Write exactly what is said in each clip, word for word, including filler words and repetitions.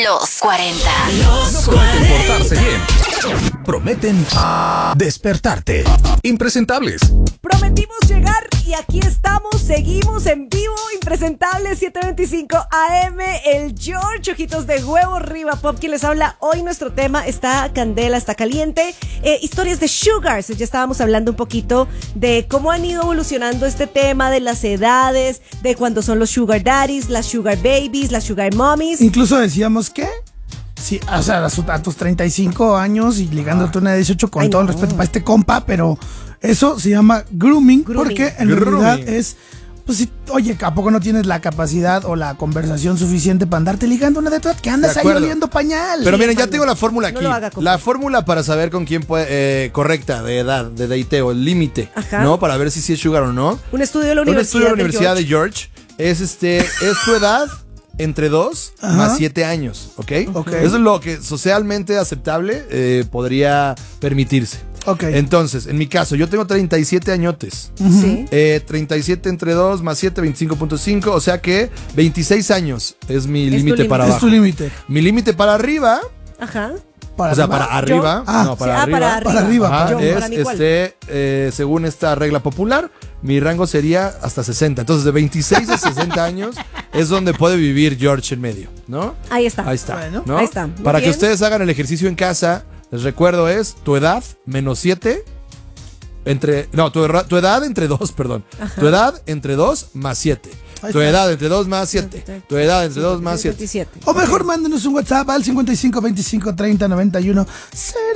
Los cuarenta. Los no prometen portarse bien. Prometen despertarte. Impresentables. Prometimos llegar y aquí estamos, seguimos en vivo, Impresentables, siete veinticinco A M, el George, ojitos de huevo, Riva Pop, quien les habla. Hoy nuestro tema está candela, está caliente, eh, historias de sugars. Ya estábamos hablando un poquito de cómo han ido evolucionando este tema, de las edades, de cuándo son los sugar daddies, las sugar babies, las sugar mommies. Incluso decíamos que sí, o sea, a tus treinta y cinco años y ligándote a una de dieciocho, con Ay, todo el no. respeto para este compa, pero eso se llama grooming, Grooming. porque en Grooming. realidad es, pues si, oye, ¿a poco no tienes la capacidad o la conversación suficiente para andarte ligando a una de tu edad que andas De ahí acuerdo. oliendo pañal? Pero miren, ya hermano. tengo la fórmula No aquí. lo haga, compa. La fórmula para saber con quién puede, eh, correcta de edad, de dateo, el límite, Ajá. ¿no? Para ver si sí es sugar o no. Un estudio de la Un Universidad, estudio de la Universidad de de George es este, es tu edad entre dos Ajá. más siete años, ¿ok? Ok. Eso es lo que socialmente aceptable eh, podría permitirse. Ok. Entonces, en mi caso, yo tengo treinta y siete añotes. George. Sí. Eh, treinta y siete entre dos más siete, veinticinco punto cinco. O sea que veintiséis años es mi tu límite para es abajo. tu límite. Mi límite para arriba, Ajá. Para o sea, arriba. para arriba. Ah. no, para Sí, ah, arriba. para Para arriba. Ajá, Yo, es, para mí, ¿cuál? este, eh, según esta regla popular, mi rango sería hasta sesenta. Entonces, de veintiséis a sesenta años es donde puede vivir George en medio, ¿no? Ahí está. Ahí está. Bueno. ¿no? Ahí está. Muy Para bien. que ustedes hagan el ejercicio en casa, les recuerdo es tu edad menos siete. Entre, no, tu, erra- tu edad entre dos, perdón. Tu edad entre dos más siete. Ahí Tu está. edad entre dos más siete. Tu edad entre dos más siete. veintisiete. O mejor mándenos un WhatsApp al cincuenta y cinco veinticinco treinta noventa y uno cero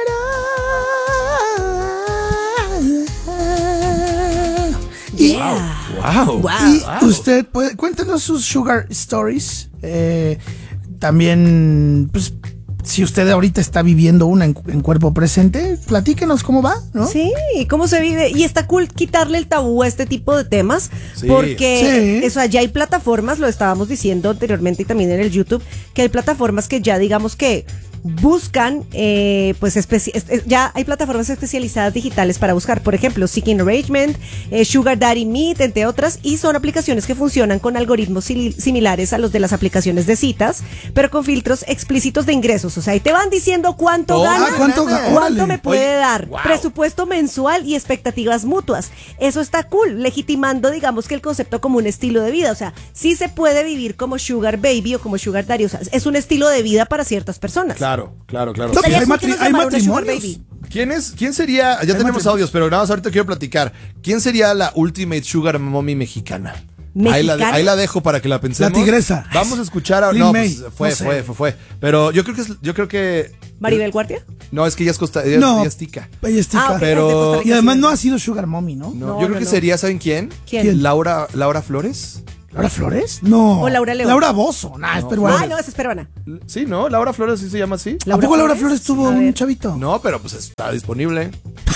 cero. Y, Yeah. Wow. Wow. y usted puede, cuéntenos sus sugar stories. Eh, también, pues, si usted ahorita está viviendo una en, en cuerpo presente, platíquenos cómo va, ¿no? Sí, cómo se vive. Y está cool quitarle el tabú a este tipo de temas, Sí. porque Sí. eso, ya hay plataformas, lo estábamos diciendo anteriormente y también en el YouTube, que hay plataformas que ya digamos que buscan, eh, pues especi- es- es- ya hay plataformas especializadas digitales para buscar, por ejemplo, Seeking Arrangement, eh, Sugar Daddy Meet, entre otras, y son aplicaciones que funcionan con algoritmos sil- similares a los de las aplicaciones de citas, pero con filtros explícitos de ingresos. O sea, ahí te van diciendo cuánto Oh, gana, ah, ¿cuánto ga- cuánto órale. me puede Oye, dar, wow. presupuesto mensual y expectativas mutuas. Eso está cool, legitimando, digamos, que el concepto como un estilo de vida. O sea, sí se puede vivir como Sugar Baby o como Sugar Daddy. O sea, es un estilo de vida para ciertas personas. Claro, claro, claro. No, pues Estaría hay, cool que matri- nos hay llamara una Sugar matrimonios. Baby. ¿Quién es? ¿Quién sería? Ya tenemos matrimonio. audios, pero nada más ahorita quiero platicar. ¿Quién sería la Ultimate Sugar Mommy mexicana? Ahí la, ¿Mexicana? ahí la dejo para que la pensemos. La tigresa. Vamos a escuchar a. Lin No, May. pues fue, No sé. fue, fue, fue. Pero yo creo que es, yo creo que. Maribel Guardia. No, es que ella es costa, ella, No, ella es tica. ella es tica. Ah, ok, Pero- es de Costa Rica, Y además sí. no ha sido Sugar Mommy, ¿no? No, No, yo creo no, que no. sería, ¿saben quién? ¿Quién? Laura, Laura Flores. ¿Laura Flores? No. O Laura León. Laura Bozo. Nah, es peruana. Ah, no, esa es peruana. Sí, ¿no? Laura Flores sí se llama así. ¿A poco Laura Flores A tuvo un ver. chavito? No, pero pues está disponible.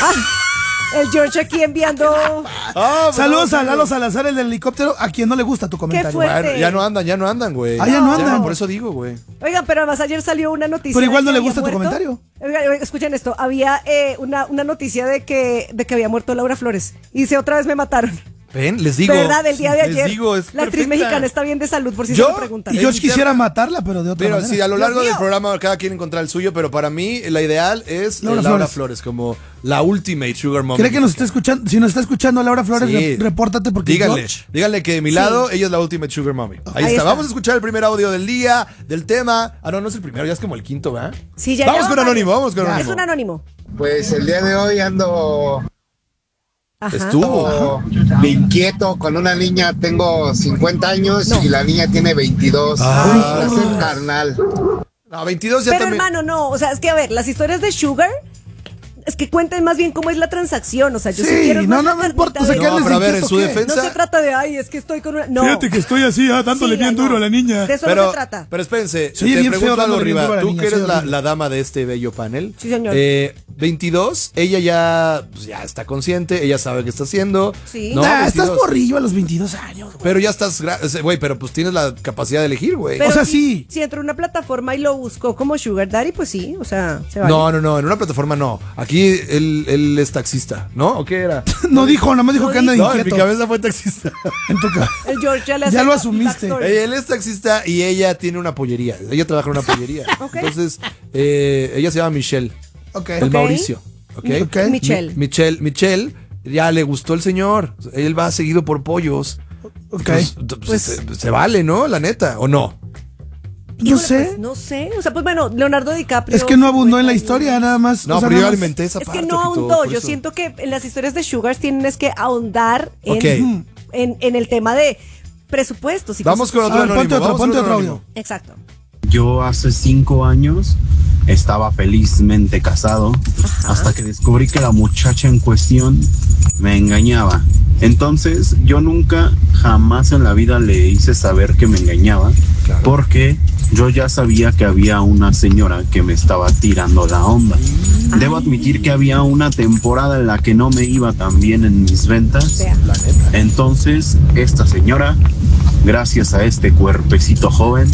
El George aquí enviando. Ah, Saludos no, a Lalo Salazar, el del helicóptero, a quien no le gusta tu comentario. fuerte. Bueno, ya no andan, ya no andan, güey. Ah, ya no andan. por eso digo, güey. Oigan, pero además ayer salió una noticia. Pero igual de no que le gusta había tu muerto. comentario. Oigan, oigan, escuchen esto. Había eh, una, una noticia de que, de que había muerto Laura Flores. Y dice, otra vez me mataron. Ven, les digo. ¿Verdad? El día de ayer. Les digo, es la actriz perfecta. mexicana está bien de salud, por si Yo- se lo preguntan. Y Es yo mi quisiera tema. matarla, pero de otra Pero manera. sí, a lo largo Dios del mío. programa cada quien encontrar el suyo, pero para mí la ideal es eh, Laura Laura, Flores. Flores. como la ultimate sugar mom. ¿Cree que nos está escuchando? Si nos está escuchando Laura Flores, Sí. re- repórtate porque Díganle, George- díganle que de mi Sí. lado ella es la ultimate sugar mommy. Ahí, Ahí está. está. Vamos a escuchar el primer audio del día, del tema. Ah, no, no es el primero, ya es como el quinto, ¿verdad? Sí, ya Vamos ya con varios. Anónimo, vamos con Ya. Anónimo. Es un anónimo. Pues el día de hoy ando Ajá. Estuvo. de inquieto con una niña, tengo cincuenta años No. y la niña tiene veintidós. Ah. Es un carnal. No, veintidós ya Pero también. hermano, no. O sea, es que a ver, las historias de Sugar. Es que cuenten más bien cómo es la transacción. O sea, yo Sí, sí quiero no, más no la me importa, carnita o sea, de- que No, andes pero a ver, en inquieto, su ¿qué? defensa. No se trata de, ay, es que estoy con una. No. Fíjate que estoy así, ah, dándole Sí, bien no. duro a la niña. De eso Pero, no se trata. pero espérense, Se oye te bien feo pregunto algo, dándole bien Riva. duro a la Tú niña, que se eres oye la, horrible. la dama de este bello panel. Sí, señor. Eh, veintidós, ella ya, pues, ya está consciente, ella sabe qué está haciendo. Sí. No, Nah, estás veintidós. morrillo a los veintidós años, güey. Pero ya estás, gra- ese- güey, pero pues tienes la capacidad de elegir, güey. Pero o sea, si, sí. Si entró en una plataforma y lo buscó como Sugar Daddy, pues sí, o sea, se vale. No, no, no, en una plataforma no. Aquí aquí él, él es taxista, ¿no? ¿O qué era? No dijo, nada más dijo No que anda dijo. No, en mi inquieto. cabeza fue taxista. En tu ca- El George ya, le hace Ya lo la asumiste. backstory. Ella- Él es taxista y ella tiene una pollería. Ella trabaja en una pollería. Ok. Entonces, eh, ella se llama Michelle. Ok. El Ok. Mauricio. ¿Ok? Mi- Ok. Michelle. Mi- Michelle. Michelle, ya le gustó el señor. Él va seguido por pollos. Ok. Pues, pues, se, se vale, ¿no? La neta, ¿o no? No Híjole, sé. pues, no sé. O sea, pues bueno, Leonardo DiCaprio. Es que no abundó en la cincuenta historia, años. nada más. No, o sea, pero yo nada más- alimenté esa Es parte. que no ojito, ahondó. por Yo eso. siento que en las historias de Sugars tienes que ahondar en, Ok. en, en el tema de presupuestos. Y Vamos con cosas otro A ver, ponte anónimo. otro, vamos con ponte otro anónimo. audio. así. Exacto. Yo hace cinco años estaba felizmente casado hasta que descubrí que la muchacha en cuestión me engañaba. Entonces yo nunca, jamás en la vida le hice saber que me engañaba, Claro. porque yo ya sabía que había una señora que me estaba tirando la onda. Debo admitir que había una temporada en la que no me iba tan bien en mis ventas. Vea. La neta. Entonces, esta señora, gracias a este cuerpecito joven,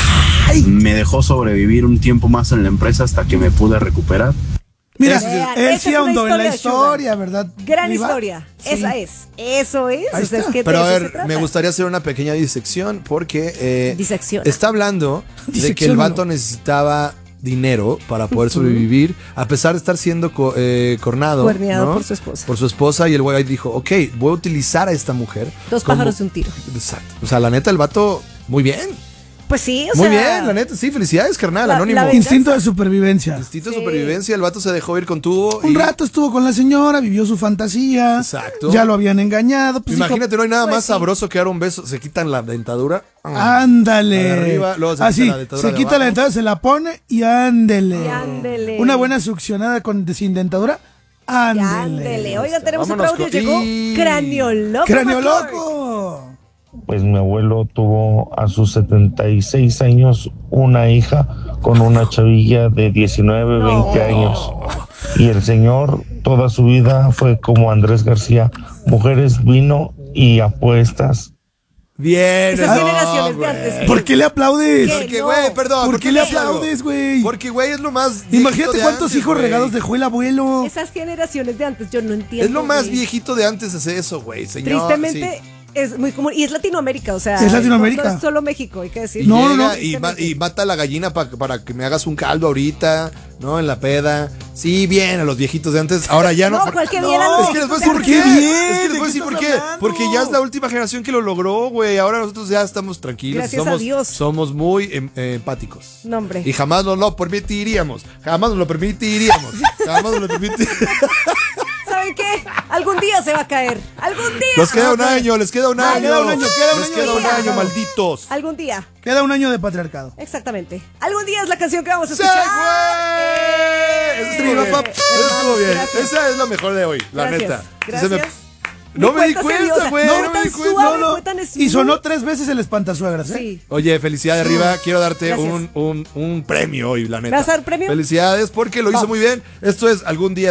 me dejó sobrevivir un tiempo más en la empresa hasta que me pude recuperar. Mira, Vean, él esa sí es una ahondó en la historia de historia, ¿verdad? Gran Riva? historia. Sí. Esa es. Eso es. Ahí O sea, es está. que de Pero a eso se ver, trata. me gustaría hacer una pequeña disección porque eh, Disecciona. está hablando de que el Disecciónalo. vato necesitaba dinero para poder sobrevivir, a pesar de estar siendo co- eh, cornado. Cuerneado ¿no? por su esposa. Por su esposa, y el güey dijo, ok, voy a utilizar a esta mujer. Dos como- pájaros de un tiro. Exacto. O sea, la neta, el vato, muy bien. Pues sí, o Muy sea. bien, la neta, sí, felicidades, carnal, La- anónimo. la Instinto de supervivencia. Instinto de Sí. supervivencia, el vato se dejó ir con tubo. Un y- rato estuvo con la señora, vivió su fantasía. Exacto. Ya lo habían engañado. Pues Imagínate, no hay nada pues más sí. sabroso que dar un beso. Se quitan la dentadura. dijo, ándale. De arriba, luego se Así, quita la dentadura se de quita abajo. la dentadura, se la pone y ándele. Y ándele. Una buena succionada con sin dentadura. Ándele. Ándele. Oigan, tenemos Vámonos otro audio. con- Llegó y- Cráneo Loco. ¡Cráneo McClure. loco! Pues mi abuelo tuvo a sus setenta y seis años una hija con una chavilla de diecinueve, veinte años. Y el señor toda su vida fue como Andrés García, mujeres, vino y apuestas. Bien. Esas no, generaciones de güey. antes. ¿Por qué le aplaudes? ¿Qué? Porque, No. güey, perdón. ¿Por ¿por qué le dices algo? aplaudes, güey? Porque, güey, es lo más viejito Imagínate de cuántos antes, hijos güey. regados dejó el abuelo. Esas generaciones de antes, yo no entiendo. Es lo más güey. viejito de antes hacer eso, güey, señor. Tristemente, sí. es muy común. Y es Latinoamérica, o sea. Es Latinoamérica. No, no es solo México, hay que decir. Y No, no, llega no. Y, ma- y mata a la gallina pa- para que me hagas un caldo ahorita, ¿no? En la peda. Sí, bien, a los viejitos de antes. Ahora ya no. No, cualquier no, día eran los es que les voy a decir por viejitos qué. de antes. Es que les ¿De voy a qué decir por estás qué. hablando? Porque ya es la última generación que lo logró, güey. Ahora nosotros ya estamos tranquilos. Gracias somos, a Dios. Somos muy em- eh, empáticos. No, hombre. Y jamás nos lo permitiríamos. Jamás nos lo permitiríamos. Jamás nos lo permitiríamos. ¿Saben qué? Algún día se va a caer. Algún día. Les queda un año, les queda un Ah, año. queda un año, queda un Les año. queda un Queda. año, malditos. Algún día. Queda un año de patriarcado. Exactamente. Algún día es la canción que vamos a ¡Sí, escuchar. güey! Eso estuvo bien. Pop. Eso estuvo bien. Gracias. Esa es la mejor de hoy, la Gracias. neta. Gracias. Se me- Mi No me di cuenta se dio, o cuenta, sea, güey. fue No me tan di cuenta. suave, No, no. fue tan Y smooth. sonó tres veces el espantasuegras, ¿eh? Sí. Oye, felicidades de arriba. Quiero darte Gracias. un, un, un premio hoy, la neta. ¿Me vas a dar premio? Felicidades porque lo hizo Vamos. muy bien. Esto es algún día.